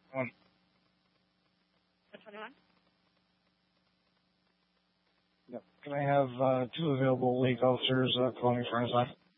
One. 21. Yep. Can I have 2 available lake officers call me for an assignment?